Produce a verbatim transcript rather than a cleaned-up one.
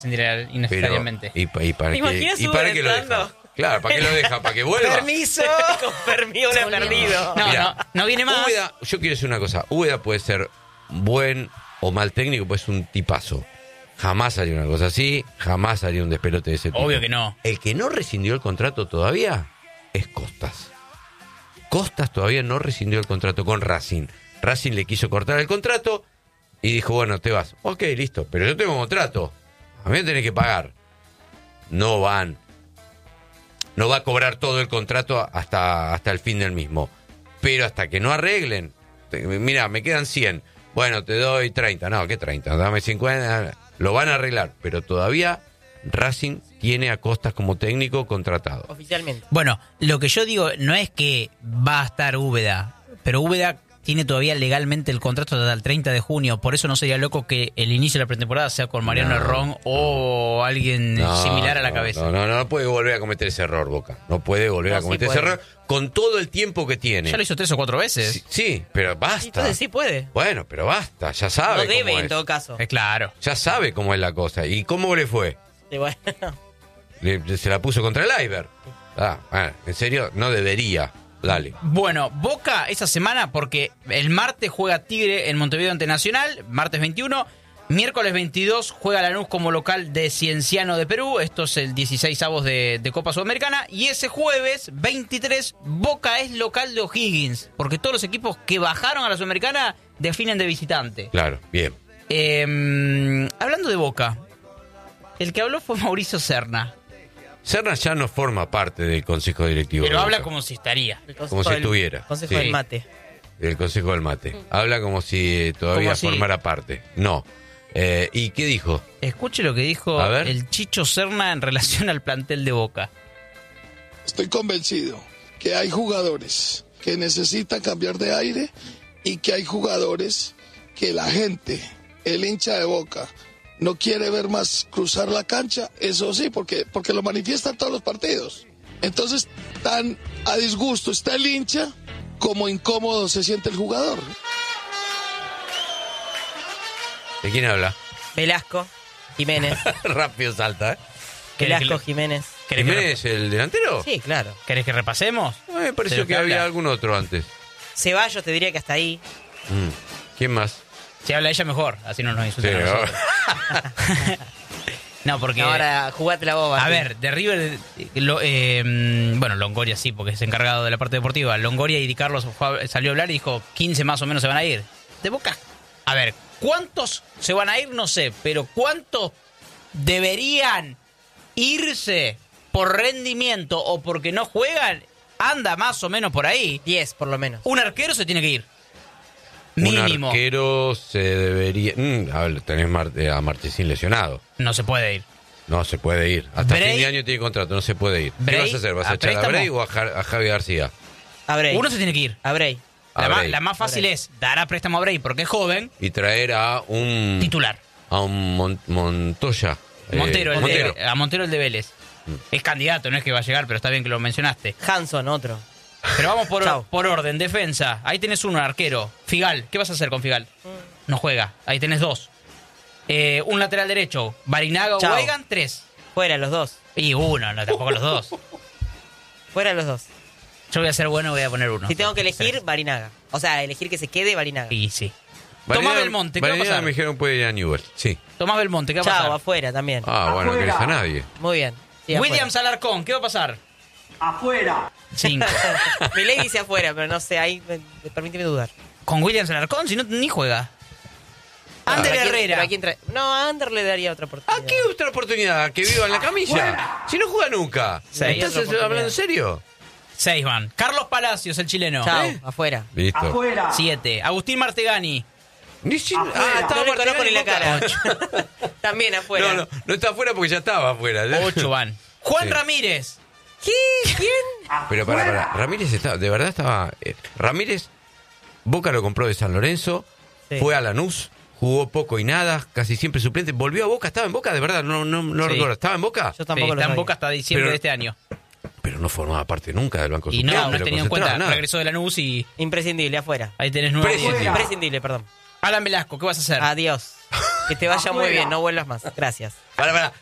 innecesariamente. Pero, ¿Y, y para qué, y para qué lo deja? Claro, ¿para qué lo deja? ¿Para que vuelva? ¡Permiso! Con permiso, le ha perdido. No, Mirá, no, no viene más. Úbeda, yo quiero decir una cosa. Úbeda puede ser buen o mal técnico, puede ser un tipazo. Jamás haría una cosa así, jamás haría un despelote de ese tipo. Obvio que no. El que no rescindió el contrato todavía es Costas. Costas todavía no rescindió el contrato con Racing. Racing le quiso cortar el contrato y dijo, bueno, te vas. Ok, listo, pero yo tengo contrato. A mí me tenés que pagar. No van... No va a cobrar todo el contrato hasta, hasta el fin del mismo. Pero hasta que no arreglen. Te, mira, me quedan cien. Bueno, te doy treinta. No, ¿qué treinta? Dame cincuenta. Lo van a arreglar. Pero todavía Racing tiene a Costas como técnico contratado. Oficialmente. Bueno, lo que yo digo no es que va a estar Úbeda. Pero Úbeda tiene todavía legalmente el contrato hasta el treinta de junio. Por eso no sería loco que el inicio de la pretemporada sea con Mariano No, Herrón o alguien No, similar a la no, cabeza. No, no, no, no puede volver a cometer ese error, Boca. No puede volver No, a cometer sí ese puede. error con todo el tiempo que tiene. Ya lo hizo tres o cuatro veces. Sí, sí, pero basta. Entonces sí puede. Bueno, pero basta, ya sabe No debe, cómo en es. todo caso. Es claro. Ya sabe cómo es la cosa. ¿Y cómo le fue? Sí, bueno. Le- se la puso contra el Iber. Ah, bueno, en serio, no debería. Dale. Bueno, Boca esa semana, porque el martes juega Tigre en Montevideo ante Nacional, martes veintiuno. Miércoles veintidós juega Lanús como local de Cienciano de Perú. Esto es el dieciséis avos de, de Copa Sudamericana. Y ese jueves veintitrés, Boca es local de O'Higgins. Porque todos los equipos que bajaron a la Sudamericana definen de visitante. Claro, bien. Eh, hablando de Boca, el que habló fue Mauricio Serna. Serna ya no forma parte del Consejo Directivo. Pero de habla Boca. como si estaría. El Como consejo si del- estuviera. Consejo Sí. del mate. Del Consejo del Mate. Habla como si eh, todavía Como si- formara parte. No. Eh, ¿Y qué dijo? Escuche lo que dijo A ver. el Chicho Serna en relación al plantel de Boca. Estoy convencido que hay jugadores que necesitan cambiar de aire y que hay jugadores que la gente, el hincha de Boca, no quiere ver más cruzar la cancha, eso sí, porque, porque lo manifiestan todos los partidos. Entonces, tan a disgusto está el hincha como incómodo se siente el jugador. ¿De quién habla? Velasco, Jiménez. Rápido salta, ¿eh? ¿Querés que Velasco, le- Jiménez. ¿Querés que, ¿Jiménez, el delantero? Sí, claro. ¿Querés que repasemos? Eh, me ¿De pareció lo que que había habla? algún otro antes. Ceballos te diría que hasta ahí. Mm. ¿Quién más? Si habla ella mejor, así no nos Sí, insultan a nosotros. No, porque... Ahora jugate la boba. A ver, de River, eh, lo- eh, bueno, Longoria sí, porque es encargado de la parte deportiva. Longoria y Di Carlos fue a- salió a hablar y dijo, quince más o menos se van a ir. De Boca. A ver, ¿cuántos se van a ir? No sé, pero ¿cuántos deberían irse por rendimiento o porque no juegan? Anda más o menos por ahí. diez por lo menos. Un arquero se tiene que ir. Un Mínimo. arquero se debería... Mm, a ver, tenés Mar- eh, a Marchesín lesionado. No se puede ir. No se puede ir. Hasta Bray- fin de año tiene contrato, no se puede ir. Bray, ¿Qué vas a hacer? ¿Vas a, ¿a echar a préstamo? Bray o a, Ja- a Javi García? A Bray. Uno se tiene que ir. A Bray. A La, ma- Bray. la más fácil Bray. es dar a préstamo a Bray porque es joven, Y traer a un... titular. A un Mon- Montoya. Eh, Montero, el Montero. De, a Montero el de Vélez. Es candidato, no es que va a llegar, pero está bien que lo mencionaste. Hanson, otro. Pero vamos por, Chau. por orden, defensa. Ahí tenés uno, arquero. Figal, ¿qué vas a hacer con Figal? No juega, ahí tenés dos. Eh, un lateral derecho, Barinaga o Chau. Weigand, tres. Fuera los dos. Y uno, no, tampoco los dos. Fuera los dos. Yo voy a ser bueno, voy a poner uno. Si tengo que elegir, Barinaga. O sea, elegir que se quede Barinaga. Y sí. Barinaga- Tomás Belmonte, ¿qué va a Barinaga pasar? me dijeron puede ir a Newell. Sí. Tomás Belmonte, ¿qué va a Chao, pasar? afuera también. Ah, bueno, no querés a nadie. Muy bien. Sí, William Alarcón, ¿qué va a pasar? Afuera. Cinco. afuera. Mi ley dice afuera, pero no sé, ahí me- me- permíteme dudar. Con William Alarcón, si no, ni juega. Ander ¿Pero a quién- Herrera. pero a quién trae? No, a Ander le daría otra oportunidad. ¿A qué otra oportunidad? ¿Que viva en la camilla? Si no juega nunca. Sí, ¿Estás otra oportunidad. hablando en serio? Seis van. Carlos Palacios, el chileno. Chao, ¿Eh? afuera. Listo. Afuera. Siete. Agustín Martegani. Ni si- Afuera. Ah, estaba No le conozco ni la Martinelli cara. en Boca. También afuera. No, no, no está afuera porque ya estaba afuera. Ocho van. Juan Sí. Ramírez. ¿Qué? ¿Quién? Pero para, para, Ramírez estaba, de verdad estaba... eh, Ramírez, Boca lo compró de San Lorenzo, Sí. fue a Lanús, jugó poco y nada, casi siempre suplente, volvió a Boca, estaba en Boca, de verdad, no, no, no Sí. recuerdo, ¿estaba en Boca? Yo Sí, tampoco lo está en sabía. Boca hasta diciembre Pero- de este año. Pero no formaba parte nunca del banco Y suplente. no, no es lo tenido en cuenta. concentraba, nada. Regresó de Lanús y Imprescindible, afuera. ahí tenés nueve. Prescindible. Imprescindible, perdón. Alan Velasco, ¿qué vas a hacer? Adiós. Que te vaya muy bien, no vuelvas más. Gracias. Para, para.